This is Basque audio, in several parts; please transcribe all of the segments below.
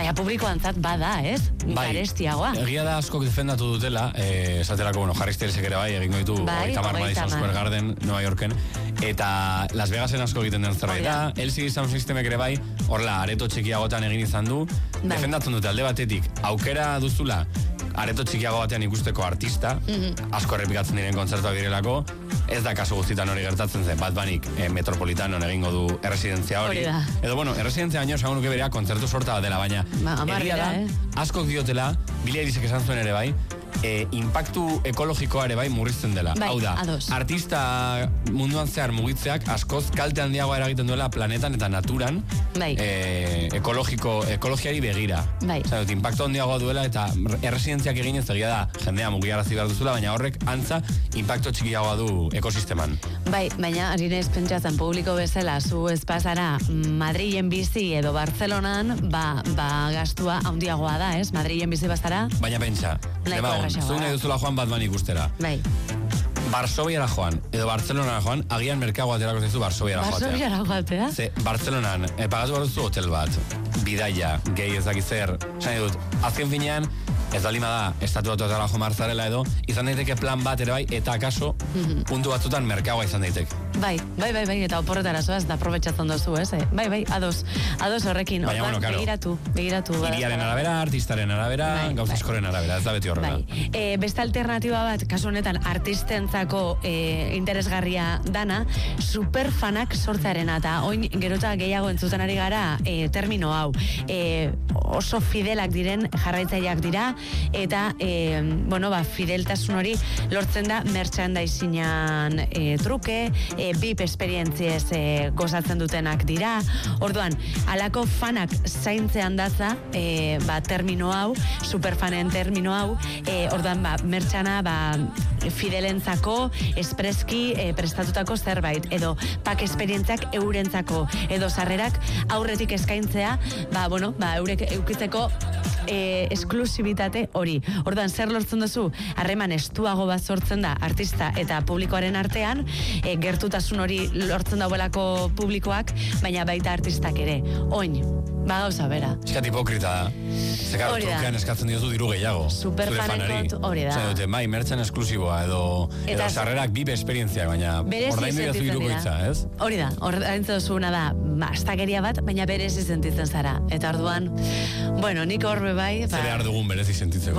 Baina publikoantzat bada, ez? Garestiagoa. Egia da askok defendatu dutela, esaterako, Harry Stylesek ere bai, egingo ditu Tamar Madison Square Garden, Nueva Yorken, eta Las Vegasen asko egiten den zerbait da, LCD Sound Systemek ere bai, horla, areto txikiagotan egin izan du, defendatzen dute alde batetik, aukera duzula, areto txikiago batean ikusteko artista, asko errepikatzen diren kontzertuak direlako, ez da kasu guztietan hori gertatzen zen, Bad Bunnyk Metropolitanon egingo du erresidentzia hori. Edo, erresidentzia baino, esango nuke berea, kontzertu sorta bat dela, baina egia da, askok diotela, Billie Eilishek esan zuen ere bai, impactu ekologikoa ere bai murrizten dela. Hau da, artista munduan zehar mugitzeak askoz kalte handiagoa eragiten duela planetan eta naturan ekologiari begira. Impactu handiagoa duela eta erresidentziak egin ez egia da jendea mugiarazi behar duzula, baina horrek antza impactu txikiagoa du ekosisteman. Baina harine ez pentsatzen publiko bezala, zu ez pasara Madrilen bizi edo Bartzelonan, gastua handiagoa da, ez? Madrilen bizi bazara? Baina pentsa, zu nahi duzula joan Bad Bunny ikustera. Varsoviara joan, edo Bartzelonara joan, agian merkagoa aterako zaizu Varsoviara joatea. Varsoviara joatea? Ze, Bartzelonan, pagatu behar duzu hotel bat, bidaia, gehi ez dakizer, zan dut, azken finean, ez dalima da, estatu batuetara jo marzarela edo, izan daiteke plan bat ere bai, eta akaso, puntu batzutan merkagoa izan daiteke. Bai, eta oporretara zoaz, da aprobetxatzen dozu, ez? Bai, ados horrekin. Baina, begiratu. Iriaren arabera, artistaren arabera, gauzaskoren arabera, ez da beti horrela. Beste alternatiba bat, kasu honetan, artistentzako interesgarria dana, superfanak sortzearena, eta oin gerota gehiago entzuten ari gara termino hau. Oso fidelak diren jarraitzaileak dira, eta, fideltasun hori lortzen da merchandisingan truke, BIP esperientziez gozatzen dutenak dira. Orduan, alako fanak zaintzean datza, termino hau, superfanen termino hau, orduan, merchana, fidelentzako, espreski prestatutako zerbait, edo pak esperientziak eurentzako, edo sarrerak aurretik eskaintzea, eurek eukitzeko esklusibitate hori. Orduan, zer lortzen duzu? Harreman estuago bat sortzen da artista eta publikoaren artean, gertutasun hori lortzen dauelako publikoak, baina baita artistak ere. Oin, gauza bera. Eskat hipokrita da. Zekar, trukean eskatzen diozu diru gehiago. Superfanekot, hori da. Zene dute, mertxan esklusiboa, edo sarrerak bibe esperientzia, baina ordaindu diazu diru goitza, ez? Hori da, ordaindu duzuna da, astakeria bat, baina berezi sentitzen zara. Eta orduan, nik horbe bai... Zer behar dugun berezi sentitzeko.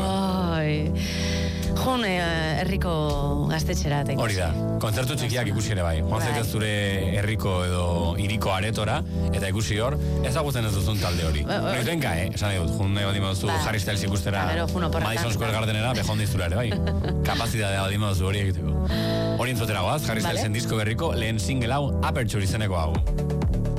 Herriko gaztetxera. Hori da, kontzertu txikiak ikusi ere bai. Joan zaitez zure herriko edo hiriko aretora, eta ikusi hor, ezagutzen ez duzun talde hori. Noizenka, esan nahi dut, nahi badima duzu Harry Styles ikustera Madison Square Gardenera, behon diztura ere bai. Kapazitatea badima duzu hori egiteko. Hori entzutera goaz, Harry Stylesen disko berriko lehen single hau, Aperture izeneko hau.